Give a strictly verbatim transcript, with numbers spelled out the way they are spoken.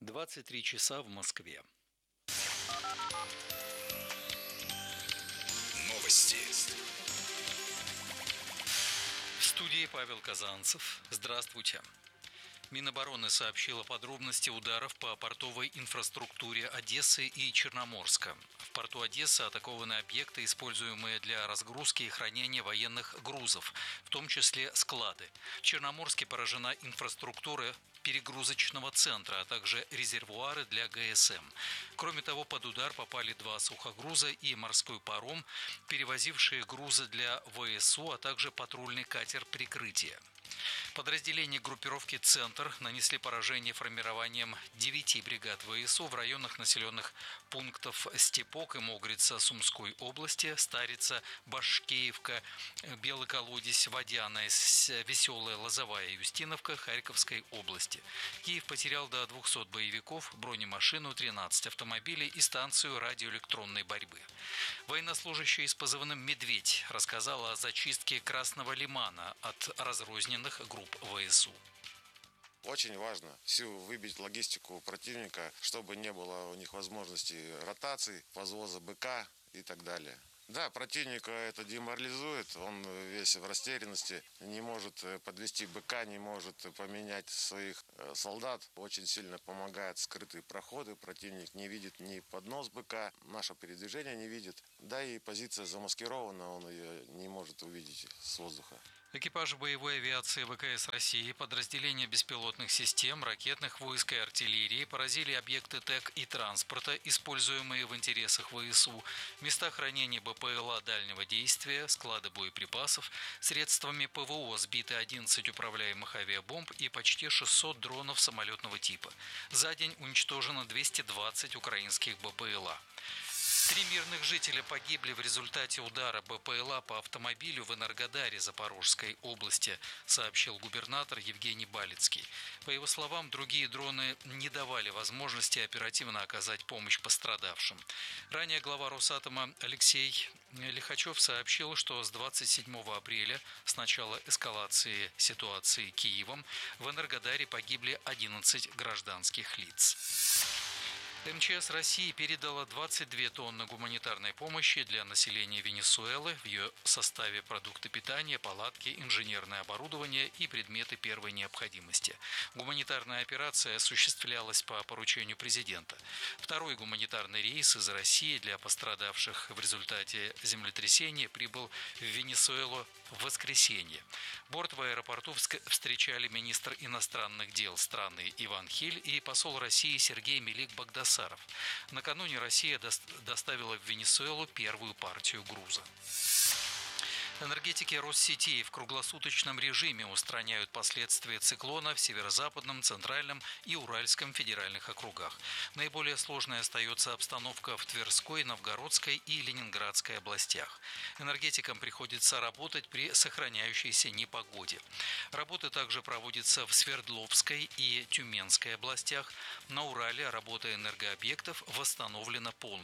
двадцать три часа в Москве. Новости. В студии Павел Казанцев. Здравствуйте. Минобороны сообщила подробности ударов по портовой инфраструктуре Одессы и Черноморска. В порту Одессы атакованы объекты, используемые для разгрузки и хранения военных грузов, в том числе склады. В Черноморске поражена инфраструктура перегрузочного центра, а также резервуары для ГСМ. Кроме того, под удар попали два сухогруза и морской паром, перевозившие грузы для ВСУ, а также патрульный катер прикрытия. Подразделения группировки «Центр» нанесли поражение формированием девяти бригад ВСУ в районах населенных пунктов Степок и Могрица Сумской области, Старица, Башкеевка, Белый Колодец, Водяная, Веселая, Лозовая, Юстиновка Харьковской области. Киев потерял до двухсот боевиков, бронемашину, тринадцать автомобилей и станцию радиоэлектронной борьбы. Военнослужащий с позывным «Медведь» рассказал о зачистке Красного Лимана от разрозненных групп ВСУ. Очень важно всю выбить логистику противника, чтобы не было у них возможности ротаций, возвоза БК и так далее. Да, противника это деморализует, он весь в растерянности, не может подвести БК, не может поменять своих солдат. Очень сильно помогают скрытые проходы, противник не видит ни поднос БК, наше передвижение не видит. Да и позиция замаскирована, он ее не может увидеть с воздуха. Экипаж боевой авиации ВКС России, подразделения беспилотных систем, ракетных войск и артиллерии поразили объекты ТЭК и транспорта, используемые в интересах ВСУ, места хранения БПЛА дальнего действия, склады боеприпасов, средствами ПВО сбиты одиннадцать управляемых авиабомб и почти шестьсот дронов самолетного типа. За день уничтожено двести двадцать украинских БПЛА. Три мирных жителя погибли в результате удара БПЛА по автомобилю в Энергодаре Запорожской области, сообщил губернатор Евгений Балицкий. По его словам, другие дроны не давали возможности оперативно оказать помощь пострадавшим. Ранее глава Росатома Алексей Лихачев сообщил, что с двадцать седьмого апреля, с начала эскалации ситуации Киевом, в Энергодаре погибли одиннадцать гражданских лиц. МЧС России передала двадцать две тонны гуманитарной помощи для населения Венесуэлы. В ее составе продукты питания, палатки, инженерное оборудование и предметы первой необходимости. Гуманитарная операция осуществлялась по поручению президента. Второй гуманитарный рейс из России для пострадавших в результате землетрясения прибыл в Венесуэлу в воскресенье. Борт в аэропорту встречали министр иностранных дел страны Иван Хиль и посол России Сергей Мелик-Багдасаров. Накануне Россия доставила в Венесуэлу первую партию груза. Энергетики Россети в круглосуточном режиме устраняют последствия циклона в северо-западном, центральном и Уральском федеральных округах. Наиболее сложной остается обстановка в Тверской, Новгородской и Ленинградской областях. Энергетикам приходится работать при сохраняющейся непогоде. Работы также проводятся в Свердловской и Тюменской областях. На Урале работа энергообъектов восстановлена полностью.